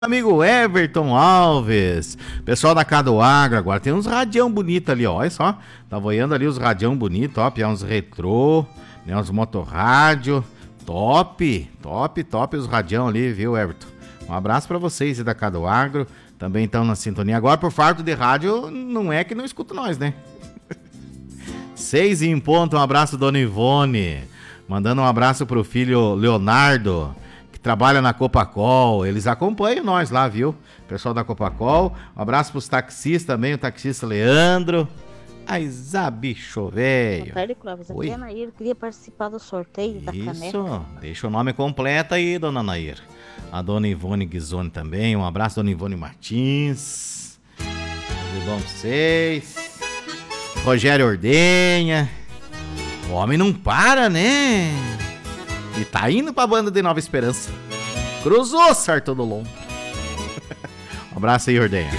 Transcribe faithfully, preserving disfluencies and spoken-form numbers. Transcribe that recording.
Amigo Everton Alves, pessoal da Cado Agro, agora tem uns radião bonito ali, ó, olha só, tá voando ali os radião bonito, ó, é uns retrô, né, uns motorrádio, top, top, top os radião ali, viu, Everton? Um abraço pra vocês e da Cado Agro, também estão na sintonia. Agora, por farto de rádio, não é que não escuta nós, né? Seis em ponto, um abraço, Dona Ivone, mandando um abraço pro filho Leonardo, trabalha na Copacol, eles acompanham nós lá, viu? Pessoal da Copacol, um abraço pros taxistas também, o taxista Leandro. Ai, Zabicho, velho. Boa tarde, Clóvis. Aqui é a Nair, queria participar do sorteio da caneca. Isso, deixa o nome completo aí, dona Nair. A dona Ivone Guizoni também, um abraço, dona Ivone Martins. Tudo bom pra vocês? Rogério Ordenha. O homem não para, né? E tá indo pra banda de Nova Esperança. Cruzou, Sarto do Lombo. Um abraço aí, Ordenha.